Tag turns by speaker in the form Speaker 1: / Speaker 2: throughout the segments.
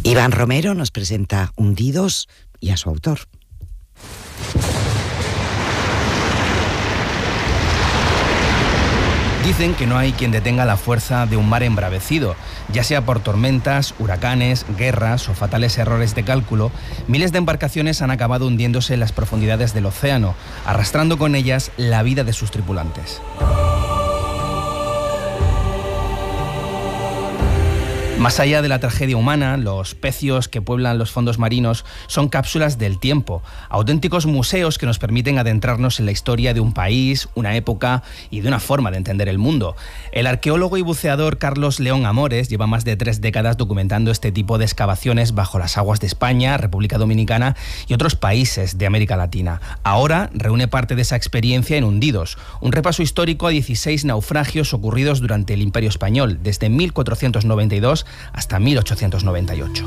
Speaker 1: Iván Romero nos presenta Hundidos y a su autor.
Speaker 2: Dicen que no hay quien detenga la fuerza de un mar embravecido, ya sea por tormentas, huracanes, guerras o fatales errores de cálculo. Miles de embarcaciones han acabado hundiéndose en las profundidades del océano, arrastrando con ellas la vida de sus tripulantes. Más allá de la tragedia humana, los pecios que pueblan los fondos marinos son cápsulas del tiempo, auténticos museos que nos permiten adentrarnos en la historia de un país, una época y de una forma de entender el mundo. El arqueólogo y buceador Carlos León Amores lleva más de 3 décadas documentando este tipo de excavaciones bajo las aguas de España, República Dominicana y otros países de América Latina. Ahora reúne parte de esa experiencia en Hundidos, un repaso histórico a 16 naufragios ocurridos durante el Imperio Español, desde 1492 hasta 1898.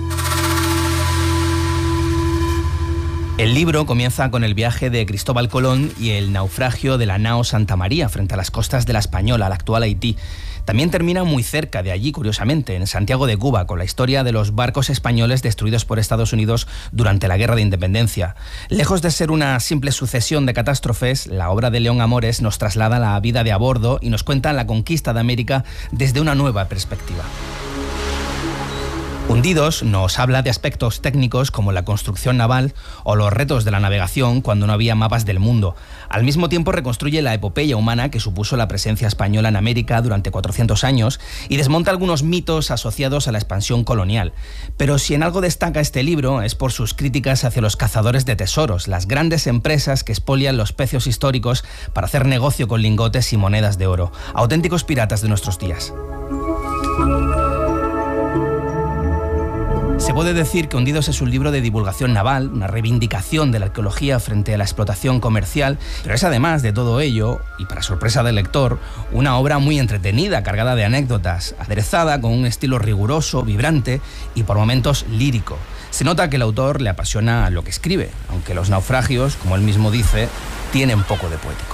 Speaker 2: El libro comienza con el viaje de Cristóbal Colón y el naufragio de la nao Santa María frente a las costas de la Española, la actual Haití. También termina muy cerca de allí, curiosamente, en Santiago de Cuba, con la historia de los barcos españoles destruidos por Estados Unidos durante la Guerra de Independencia. Lejos de ser una simple sucesión de catástrofes, la obra de León Amores nos traslada a la vida de a bordo y nos cuenta la conquista de América desde una nueva perspectiva. Hundidos nos habla de aspectos técnicos como la construcción naval o los retos de la navegación cuando no había mapas del mundo. Al mismo tiempo reconstruye la epopeya humana que supuso la presencia española en América durante 400 años y desmonta algunos mitos asociados a la expansión colonial. Pero si en algo destaca este libro es por sus críticas hacia los cazadores de tesoros, las grandes empresas que expolian los pecios históricos para hacer negocio con lingotes y monedas de oro. Auténticos piratas de nuestros días. Se puede decir que Hundidos es un libro de divulgación naval, una reivindicación de la arqueología frente a la explotación comercial, pero es además de todo ello, y para sorpresa del lector, una obra muy entretenida, cargada de anécdotas, aderezada con un estilo riguroso, vibrante y por momentos lírico. Se nota que el autor le apasiona lo que escribe, aunque los naufragios, como él mismo dice, tienen poco de poético.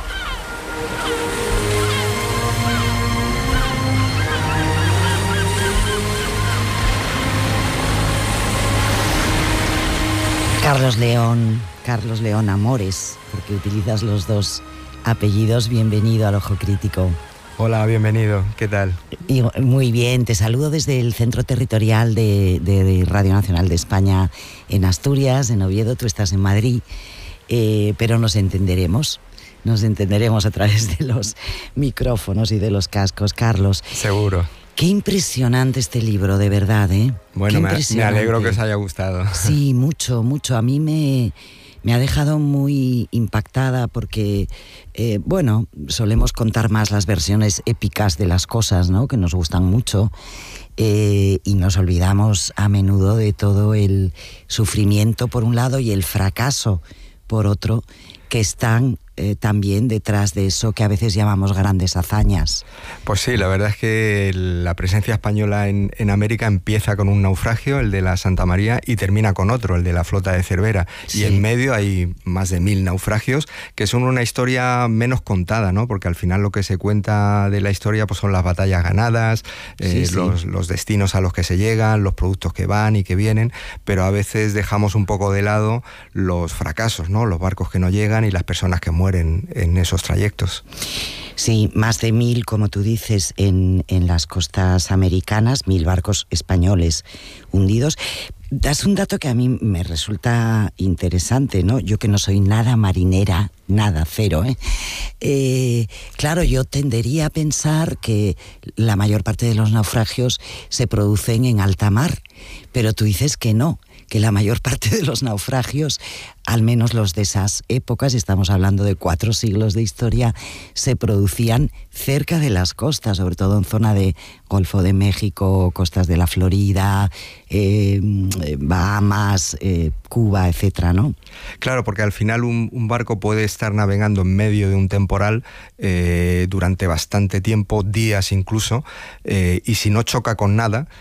Speaker 1: Carlos León Amores, porque utilizas los dos apellidos. Bienvenido al Ojo Crítico.
Speaker 3: Hola, bienvenido. ¿Qué tal?
Speaker 1: Y muy bien, te saludo desde el Centro Territorial de Radio Nacional de España en Asturias, en Oviedo. Tú estás en Madrid, pero nos entenderemos a través de los micrófonos y de los cascos, Carlos.
Speaker 3: Seguro.
Speaker 1: Qué impresionante este libro, de verdad, ¿eh?
Speaker 3: Bueno, me alegro que os haya gustado.
Speaker 1: Sí, mucho. A mí me ha dejado muy impactada porque, solemos contar más las versiones épicas de las cosas, ¿no?, que nos gustan mucho, y nos olvidamos a menudo de todo el sufrimiento por un lado y el fracaso por otro, que están también detrás de eso que a veces llamamos grandes hazañas.
Speaker 3: Pues sí, la verdad es que la presencia española en América empieza con un naufragio, el de la Santa María, y termina con otro, el de la flota de Cervera. Sí. Y en medio hay más de 1000 naufragios, que son una historia menos contada, ¿no? Porque al final lo que se cuenta de la historia pues son las batallas ganadas, los destinos a los que se llegan, los productos que van y que vienen, pero a veces dejamos un poco de lado los fracasos, ¿no? Los barcos que no llegan y las personas que mueren en esos trayectos.
Speaker 1: Sí, más de 1000, como tú dices, en las costas americanas, 1000 barcos españoles hundidos. Das un dato que a mí me resulta interesante, ¿no? Yo que no soy nada marinera, nada, cero, claro, yo tendería a pensar que la mayor parte de los naufragios se producen en alta mar, pero tú dices que no, que la mayor parte de los naufragios, al menos los de esas épocas, estamos hablando de 4 siglos de historia, se producían cerca de las costas, sobre todo en zona de Golfo de México, costas de la Florida, Bahamas, Cuba, etcétera, ¿no?
Speaker 3: Claro, porque al final un barco puede estar navegando en medio de un temporal durante bastante tiempo, días incluso, y si no choca con nada,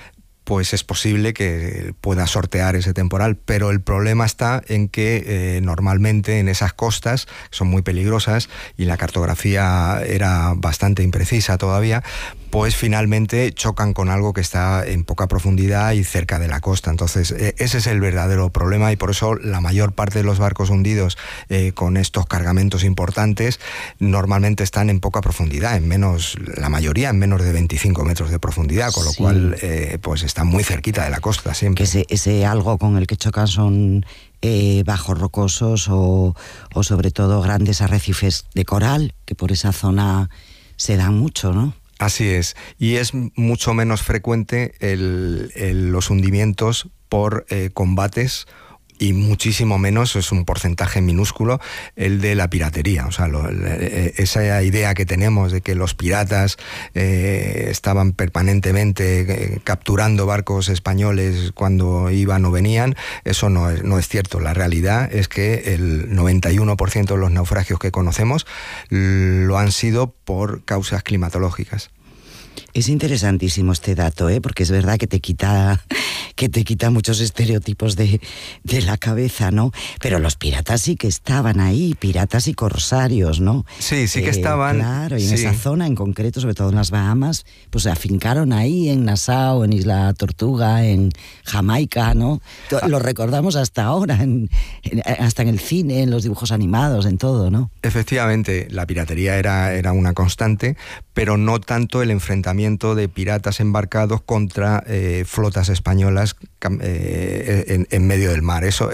Speaker 3: pues es posible que pueda sortear ese temporal, pero el problema está en que normalmente en esas costas, son muy peligrosas y la cartografía era bastante imprecisa todavía, pues finalmente chocan con algo que está en poca profundidad y cerca de la costa. Entonces ese es el verdadero problema, y por eso la mayor parte de los barcos hundidos con estos cargamentos importantes normalmente están en poca profundidad, la mayoría en menos de 25 metros de profundidad, con lo cual pues están muy cerquita de la costa siempre.
Speaker 1: Que ese algo con el que chocan son bajos rocosos o sobre todo grandes arrecifes de coral, que por esa zona se dan mucho, ¿no?
Speaker 3: Así es, y es mucho menos frecuente los hundimientos por combates, y muchísimo menos, es un porcentaje minúsculo, el de la piratería. O sea, esa idea que tenemos de que los piratas estaban permanentemente capturando barcos españoles cuando iban o venían, eso no es cierto. La realidad es que el 91% de los naufragios que conocemos lo han sido por causas climatológicas.
Speaker 1: Es interesantísimo este dato, porque es verdad que te quita muchos estereotipos de la cabeza, ¿no? Pero los piratas sí que estaban ahí, piratas y corsarios, ¿no?
Speaker 3: Sí que estaban.
Speaker 1: Claro, y en esa zona en concreto, sobre todo en las Bahamas, pues se afincaron ahí, en Nassau, en Isla Tortuga, en Jamaica, ¿no? Lo recordamos hasta ahora, hasta en el cine, en los dibujos animados, en todo, ¿no?
Speaker 3: Efectivamente, la piratería era una constante, pero no tanto el enfrentamiento de piratas embarcados contra flotas españolas en medio del mar. Eso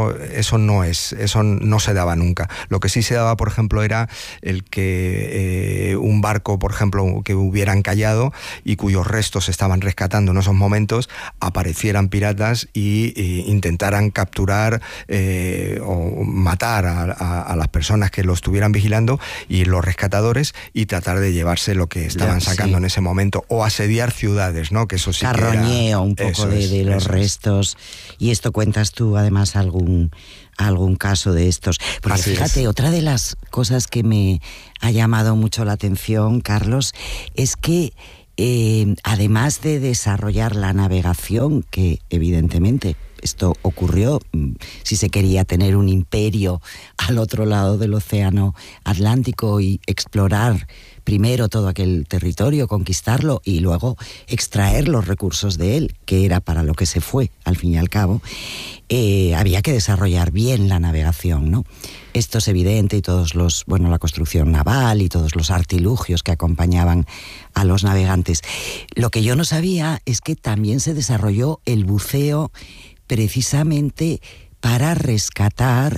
Speaker 3: no se daba nunca. Lo que sí se daba, por ejemplo, era el que un barco, por ejemplo, que hubiera encallado y cuyos restos se estaban rescatando en esos momentos, aparecieran piratas y intentaran capturar o matar a las personas que lo estuvieran vigilando, y los rescatadores, y tratar de llevarse lo que estaban sacando en ese momento, o asediar ciudades, ¿no? Que eso sí
Speaker 1: carroñeo era, un poco de los restos. Y esto cuentas tú, además, algún caso de estos. Porque así fíjate, otra de las cosas que me ha llamado mucho la atención, Carlos, es que además de desarrollar la navegación, que evidentemente esto ocurrió si se quería tener un imperio al otro lado del océano Atlántico y explorar primero todo aquel territorio, conquistarlo y luego extraer los recursos de él, que era para lo que se fue, al fin y al cabo, había que desarrollar bien la navegación, ¿no? Esto es evidente, y la construcción naval y todos los artilugios que acompañaban a los navegantes. Lo que yo no sabía es que también se desarrolló el buceo precisamente para rescatar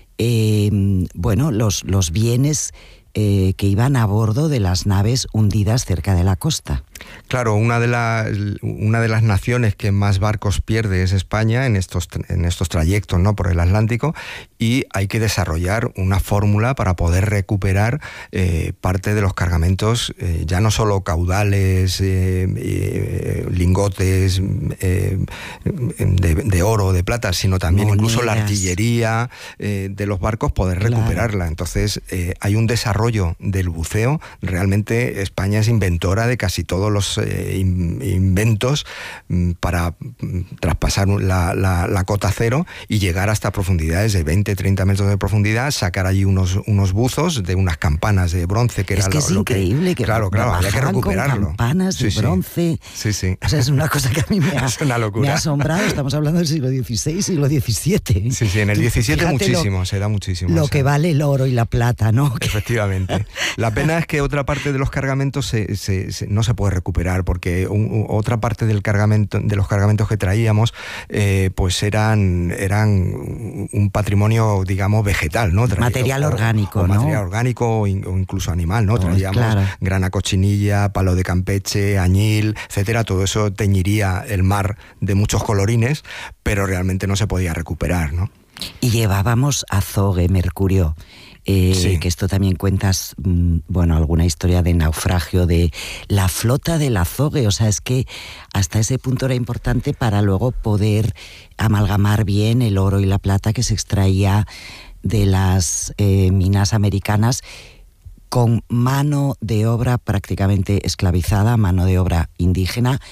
Speaker 1: los bienes que iban a bordo de las naves hundidas cerca de la costa.
Speaker 3: Claro, una de las naciones que más barcos pierde es España en estos trayectos, ¿no?, por el Atlántico, y hay que desarrollar una fórmula para poder recuperar parte de los cargamentos, ya no solo caudales, lingotes de oro, de plata, sino también monedas, incluso la artillería de los barcos, poder recuperarla. Entonces hay un desarrollo del buceo. Realmente España es inventora de casi todos los inventos para traspasar la cota cero y llegar hasta profundidades de 20-30 metros de profundidad, sacar allí unos buzos de unas campanas de bronce, que era
Speaker 1: es increíble que
Speaker 3: claro, había que recuperarlo.
Speaker 1: Con campanas de bronce.
Speaker 3: Sí.
Speaker 1: O sea, es una cosa que a mí me ha asombrado. Estamos hablando del siglo XVI, siglo XVII.
Speaker 3: Sí, en el XVII muchísimo, se da muchísimo.
Speaker 1: Lo que vale el oro y la plata, ¿no?
Speaker 3: Efectivamente. La pena es que otra parte de los cargamentos no se puede recuperar, porque otra parte de los cargamentos que traíamos pues eran un patrimonio, digamos, vegetal, ¿no?
Speaker 1: Material orgánico, ¿no?
Speaker 3: Material orgánico o incluso animal, ¿no? Traíamos grana cochinilla, palo de Campeche, añil, etcétera. Todo eso teñiría el mar de muchos colorines, pero realmente no se podía recuperar, ¿no?
Speaker 1: Y llevábamos azogue, mercurio. Que esto también cuentas, alguna historia de naufragio de la flota del azogue. O sea, es que hasta ese punto era importante para luego poder amalgamar bien el oro y la plata que se extraía de las minas americanas, con mano de obra prácticamente esclavizada, mano de obra indígena,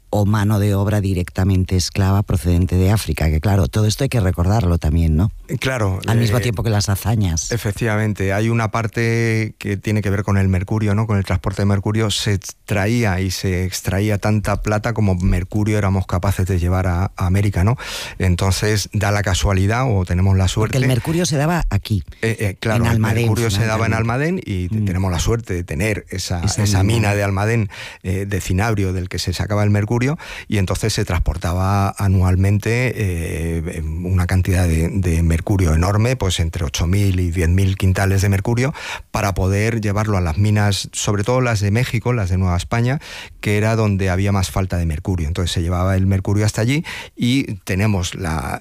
Speaker 1: o mano de obra directamente esclava procedente de África, que claro, todo esto hay que recordarlo también, ¿no?
Speaker 3: Claro.
Speaker 1: Al mismo tiempo que las hazañas.
Speaker 3: Efectivamente, hay una parte que tiene que ver con el mercurio, ¿no? Con el transporte de mercurio. Se traía y se extraía tanta plata como mercurio éramos capaces de llevar a América, ¿no? Entonces da la casualidad, o tenemos la suerte.
Speaker 1: Porque el mercurio se daba aquí,
Speaker 3: claro,
Speaker 1: en Almadén.
Speaker 3: El mercurio se daba en Almadén y tenemos la suerte de tener esa mina de Almadén de cinabrio del que se sacaba el mercurio, y entonces se transportaba anualmente una cantidad de mercurio enorme, pues entre 8.000 y 10.000 quintales de mercurio, para poder llevarlo a las minas, sobre todo las de México, las de Nueva España, que era donde había más falta de mercurio. Entonces se llevaba el mercurio hasta allí, y tenemos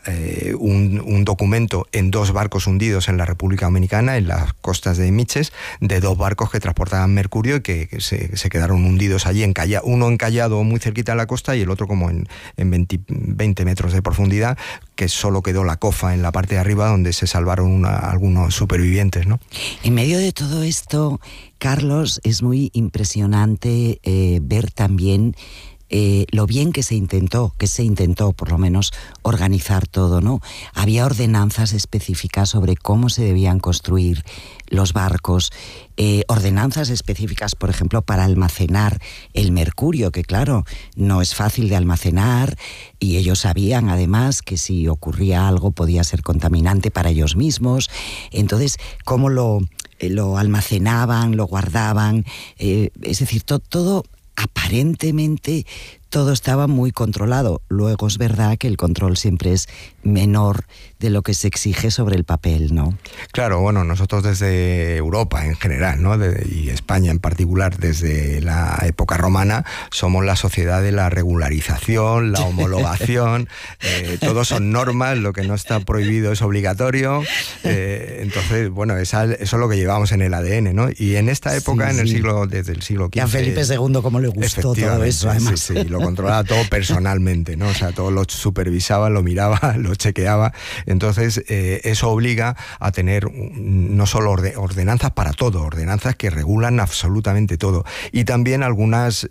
Speaker 3: un documento en 2 barcos hundidos en la República Dominicana, en las costas de Miches, de 2 barcos que transportaban mercurio y que se quedaron hundidos allí, uno encallado muy cerquita de la costa y el otro como en 20 metros de profundidad, que solo quedó la cofa en la parte de arriba, donde se salvaron algunos supervivientes, ¿no?
Speaker 1: En medio de todo esto, Carlos, es muy impresionante ver también lo bien que se intentó por lo menos organizar todo, ¿no? Había ordenanzas específicas sobre cómo se debían construir los barcos, ordenanzas específicas, por ejemplo, para almacenar el mercurio, que claro, no es fácil de almacenar, y ellos sabían además que si ocurría algo podía ser contaminante para ellos mismos. Entonces, cómo lo almacenaban, lo guardaban, es decir, todo aparentemente todo estaba muy controlado. Luego es verdad que el control siempre es menor de lo que se exige sobre el papel, ¿no?
Speaker 3: Claro, bueno, nosotros desde Europa en general, ¿no? Y España en particular, desde la época romana, somos la sociedad de la regularización, la homologación, todos son normas, lo que no está prohibido es obligatorio. Entonces, bueno, eso es lo que llevamos en el ADN, ¿no? Y en esta época, desde el siglo XV...
Speaker 1: Y a Felipe II cómo le gustó todo eso, además.
Speaker 3: Sí, lo controlaba todo personalmente, ¿no? O sea, todo lo supervisaba, lo miraba, lo chequeaba. Entonces, eso obliga a tener no solo ordenanzas para todo, ordenanzas que regulan absolutamente todo. Y también algunas,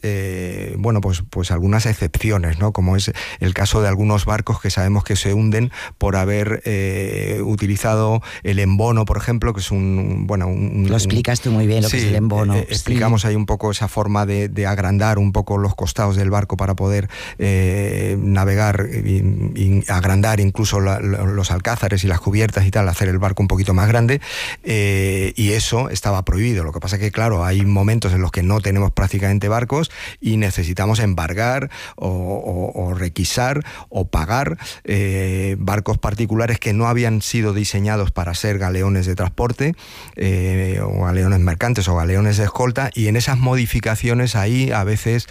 Speaker 3: pues algunas excepciones, ¿no? Como es el caso de algunos barcos que sabemos que se hunden por haber utilizado el embono, por ejemplo, que es
Speaker 1: Lo explicas tú muy bien, lo que es el embono.
Speaker 3: Explicamos ahí un poco esa forma de agrandar un poco los costados del barco para poder navegar y agrandar incluso los alcázares y las cubiertas y tal, hacer el barco un poquito más grande, y eso estaba prohibido. Lo que pasa es que, claro, hay momentos en los que no tenemos prácticamente barcos y necesitamos embargar o requisar o pagar barcos particulares que no habían sido diseñados para ser galeones de transporte, o galeones mercantes o galeones de escolta, y en esas modificaciones ahí a veces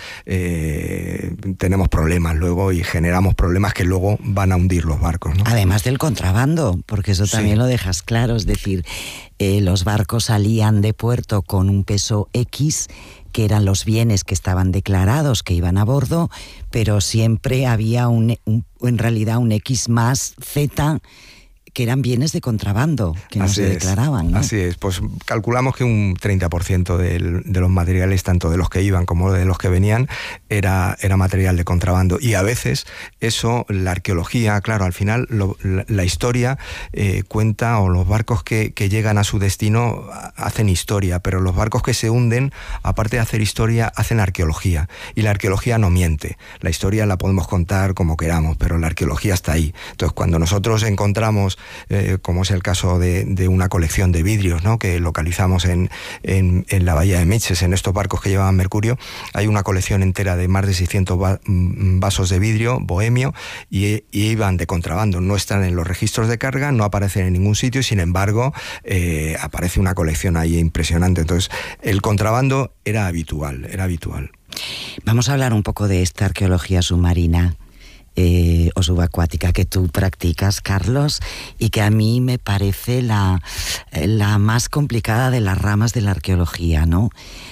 Speaker 3: tenemos problemas luego y generamos problemas que luego van a hundir los barcos, ¿no?
Speaker 1: Además del contrabando, porque eso también lo dejas claro, es decir, los barcos salían de puerto con un peso X, que eran los bienes que estaban declarados que iban a bordo, pero siempre había en realidad un X más Z, que eran bienes de contrabando, que no se declaraban, ¿no?
Speaker 3: Así es, pues calculamos que un 30% de los materiales, tanto de los que iban como de los que venían, era material de contrabando. Y a veces eso, la arqueología, claro, al final la historia cuenta, o los barcos que llegan a su destino hacen historia, pero los barcos que se hunden, aparte de hacer historia, hacen arqueología. Y la arqueología no miente. La historia la podemos contar como queramos, pero la arqueología está ahí. Entonces, cuando nosotros encontramos como es el caso de una colección de vidrios, ¿no? Que localizamos en la bahía de Miches, en estos barcos que llevaban mercurio. Hay una colección entera de más de 600 vasos de vidrio bohemio, y iban de contrabando. No están en los registros de carga, no aparecen en ningún sitio, y sin embargo aparece una colección ahí impresionante. Entonces, el contrabando era habitual.
Speaker 1: Vamos a hablar un poco de esta arqueología submarina o subacuática que tú practicas, Carlos, y que a mí me parece la más complicada de las ramas de la arqueología, ¿no?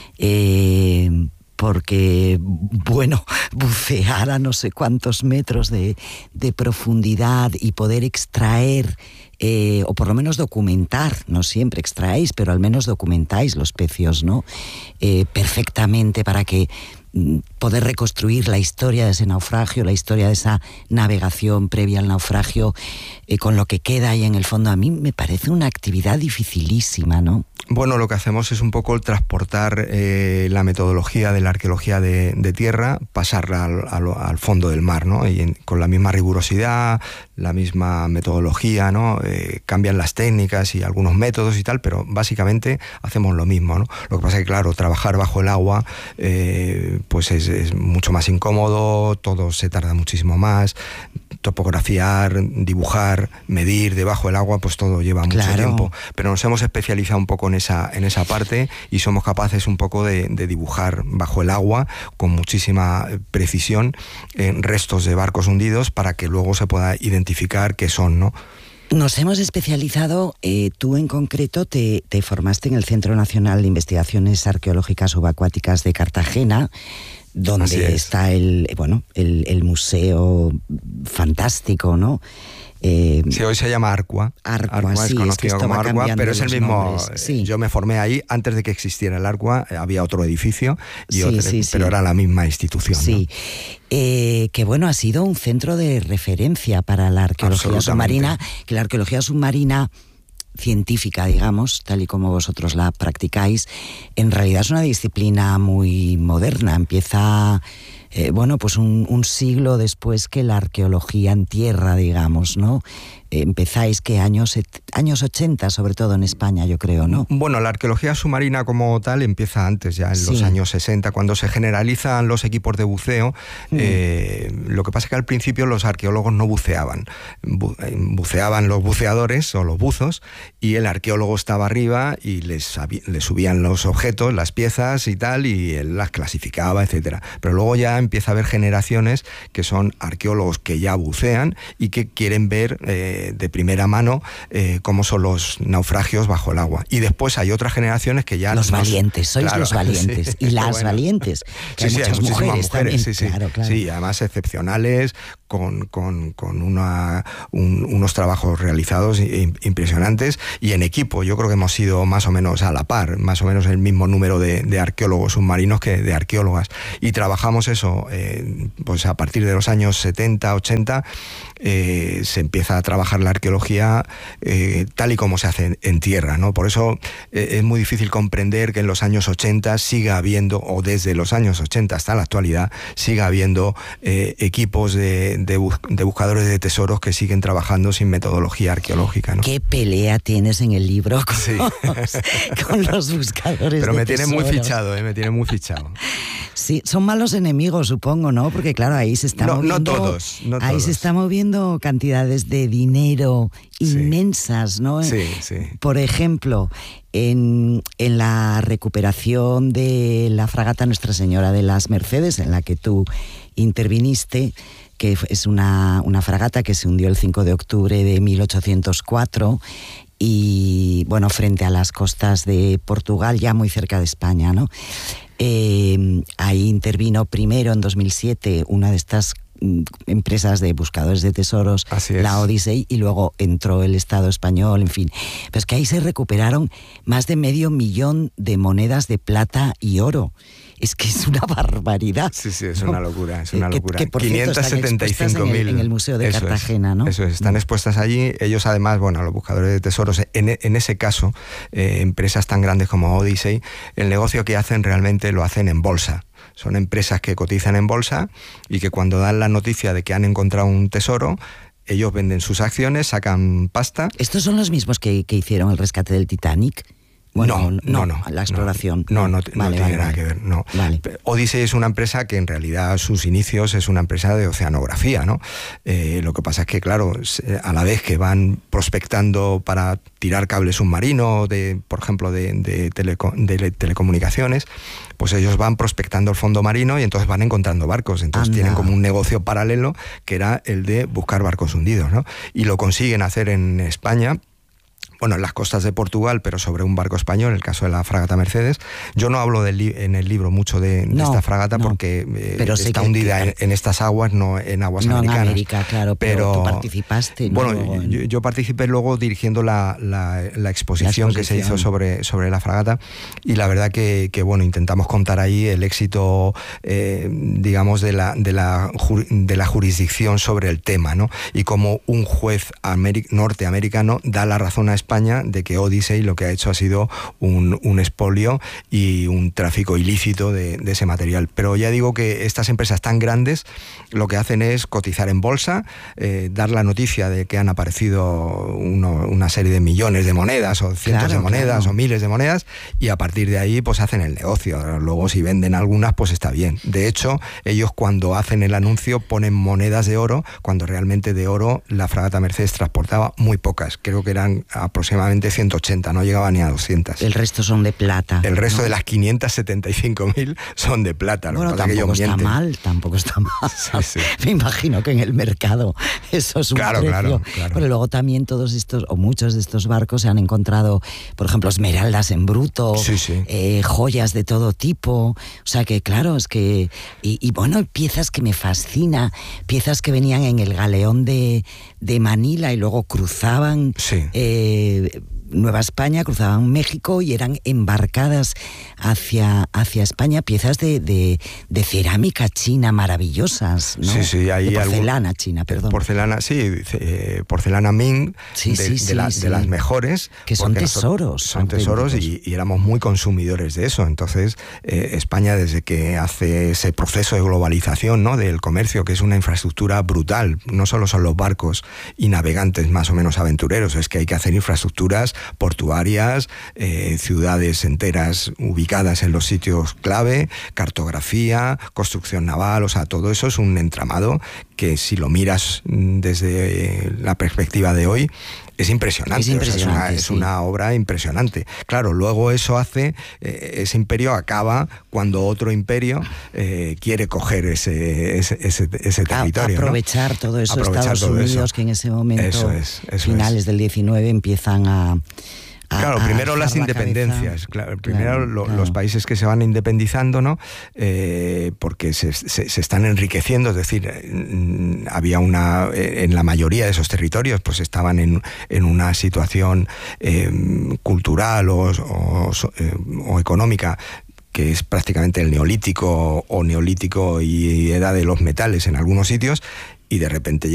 Speaker 1: Porque, bueno, bucear a no sé cuántos metros de profundidad y poder extraer, o por lo menos documentar, no siempre extraéis, pero al menos documentáis los pecios, ¿no? Perfectamente, para que poder reconstruir la historia de ese naufragio, la historia de esa navegación previa al naufragio, con lo que queda ahí en el fondo, a mí me parece una actividad dificilísima, ¿no?
Speaker 3: Bueno, lo que hacemos es un poco transportar la metodología de la arqueología de tierra, pasarla al fondo del mar, ¿no? Y con la misma rigurosidad, la misma metodología, ¿no? Cambian las técnicas y algunos métodos y tal, pero básicamente hacemos lo mismo, ¿no? Lo que pasa es que, claro, trabajar bajo el agua pues es mucho más incómodo, todo se tarda muchísimo más, topografiar, dibujar, medir debajo del agua, pues todo lleva mucho tiempo. Pero nos hemos especializado un poco en esa parte y somos capaces un poco de dibujar bajo el agua con muchísima precisión restos de barcos hundidos para que luego se pueda identificar qué son, ¿no?
Speaker 1: Nos hemos especializado, tú en concreto te formaste en el Centro Nacional de Investigaciones Arqueológicas Subacuáticas de Cartagena, donde está el museo fantástico, ¿no?
Speaker 3: Sí, hoy se llama Arcua.
Speaker 1: Arcua,
Speaker 3: es conocido como Arcua, pero es el mismo.
Speaker 1: Sí.
Speaker 3: Yo me formé ahí antes de que existiera el Arcua, había otro edificio, pero era la misma institución.
Speaker 1: Sí. ¿No? Que bueno, ha sido un centro de referencia para la arqueología submarina, que la arqueología submarina científica, digamos, tal y como vosotros la practicáis, en realidad es una disciplina muy moderna. Empieza, pues un siglo después que la arqueología en tierra, digamos, ¿no? Empezáis, ¿qué años 80, sobre todo en España, yo creo, ¿no?
Speaker 3: Bueno, la arqueología submarina como tal empieza antes, ya en los años 60, cuando se generalizan los equipos de buceo. Lo que pasa es que al principio los arqueólogos no buceaban. Buceaban los buceadores o los buzos, y el arqueólogo estaba arriba y les subían los objetos, las piezas y tal, y él las clasificaba, etcétera. Pero luego ya empieza a haber generaciones que son arqueólogos que ya bucean y que quieren ver de primera mano cómo son los naufragios bajo el agua. Y después hay otras generaciones que ya...
Speaker 1: Los valientes, sois los valientes. Sí, y las valientes. Que hay muchas mujeres también.
Speaker 3: Sí, claro. Sí, además excepcionales, con unos trabajos realizados impresionantes y en equipo. Yo creo que hemos sido más o menos a la par, más o menos el mismo número de arqueólogos submarinos que de arqueólogas. Y trabajamos eso, pues a partir de los años 70, 80, se empieza a trabajar la arqueología tal y como se hace en tierra, ¿no? Por eso es muy difícil comprender que en los años 80 siga habiendo, o desde los años 80 hasta la actualidad, siga habiendo equipos de buscadores de tesoros que siguen trabajando sin metodología arqueológica, ¿no?
Speaker 1: ¿Qué pelea tienes en el libro con los buscadores
Speaker 3: Pero
Speaker 1: de
Speaker 3: me
Speaker 1: tesoros?
Speaker 3: Tiene muy fichado, me tiene muy fichado.
Speaker 1: Sí, son malos enemigos, supongo, ¿no? Porque claro, ahí se está moviendo...
Speaker 3: No todos.
Speaker 1: Ahí se está moviendo cantidades de dinero inmensas, ¿no?
Speaker 3: Sí.
Speaker 1: Por ejemplo, en la recuperación de la fragata Nuestra Señora de las Mercedes, en la que tú interviniste, que es una fragata que se hundió el 5 de octubre de 1804 y, bueno, frente a las costas de Portugal, ya muy cerca de España, ¿no? Ahí intervino primero en 2007 una de estas empresas de buscadores de tesoros, la Odyssey, y luego entró el Estado español, en fin. Pero es que ahí se recuperaron más de 500.000 de monedas de plata y oro. Es que es una barbaridad.
Speaker 3: Sí, es una locura, es una locura.
Speaker 1: Que por cierto, 575.000 en el Museo de Cartagena, ¿no?
Speaker 3: Eso es, están expuestas allí. Ellos además, bueno, los buscadores de tesoros, en ese caso, empresas tan grandes como Odyssey, el negocio que hacen realmente lo hacen en bolsa. Son empresas que cotizan en bolsa y que cuando dan la noticia de que han encontrado un tesoro, ellos venden sus acciones, sacan pasta.
Speaker 1: ¿Estos son los mismos que hicieron el rescate del Titanic? Bueno, no, la exploración.
Speaker 3: No tiene nada que ver, no.
Speaker 1: Vale.
Speaker 3: Odyssey es una empresa que en realidad sus inicios es una empresa de oceanografía, ¿no? Lo que pasa es que, claro, a la vez que van prospectando para tirar cable submarino, por ejemplo, de telecomunicaciones, pues ellos van prospectando el fondo marino y entonces van encontrando barcos. Entonces tienen como un negocio paralelo que era el de buscar barcos hundidos, ¿no? Y lo consiguen hacer en España, en las costas de Portugal, pero sobre un barco español, el caso de la fragata Mercedes. Yo no hablo en el libro mucho de esta fragata porque está hundida en estas aguas, no en aguas americanas.
Speaker 1: No en América, claro, pero tú participaste.
Speaker 3: Bueno, yo participé luego dirigiendo la exposición que se hizo sobre la fragata, y la verdad que intentamos contar ahí el éxito, digamos, de la jurisdicción sobre el tema, ¿no? Y como un juez norteamericano da la razón a España de que Odyssey lo que ha hecho ha sido un expolio y un tráfico ilícito de ese material. Pero ya digo que estas empresas tan grandes lo que hacen es cotizar en bolsa, dar la noticia de que han aparecido una serie de millones de monedas o cientos de monedas o miles de monedas, y a partir de ahí pues hacen el negocio. Luego si venden algunas pues está bien. De hecho, ellos cuando hacen el anuncio ponen monedas de oro, cuando realmente de oro la fragata Mercedes transportaba muy pocas. Creo que eran aproximadamente 180, no llegaba ni a 200.
Speaker 1: El resto son de plata.
Speaker 3: El resto de las 575.000 son de plata.
Speaker 1: Bueno, tampoco está mal. Sí. Me imagino que en el mercado eso es un precio. Claro. Pero luego también todos estos, o muchos de estos barcos se han encontrado, por ejemplo, esmeraldas en bruto, joyas de todo tipo. O sea que claro, es que... Y bueno, piezas que me fascina, piezas que venían en el galeón de Manila y luego cruzaban Nueva España, cruzaban México y eran embarcadas hacia España, piezas de cerámica china maravillosas, ¿no?
Speaker 3: Sí, ahí
Speaker 1: de porcelana china, perdón.
Speaker 3: Porcelana Ming, de las mejores.
Speaker 1: Que son tesoros.
Speaker 3: Son tesoros y éramos muy consumidores de eso. Entonces, España, desde que hace ese proceso de globalización, ¿no?, del comercio, que es una infraestructura brutal, no solo son los barcos y navegantes más o menos aventureros, es que hay que hacer infraestructuras portuarias, ciudades enteras ubicadas en los sitios clave, cartografía, construcción naval, o sea, todo eso es un entramado que si lo miras desde la perspectiva de hoy, es impresionante. O sea, es una obra impresionante. Claro, luego eso hace, ese imperio acaba cuando otro imperio quiere coger ese territorio.
Speaker 1: Aprovechar todo eso, Estados Unidos, que en ese momento, finales del 19, empiezan a...
Speaker 3: Claro, primero las independencias, los países que se van independizando, ¿no? Porque se están enriqueciendo, es decir, había en la mayoría de esos territorios, pues estaban en una situación cultural o económica que es prácticamente el neolítico y edad de los metales en algunos sitios, y de repente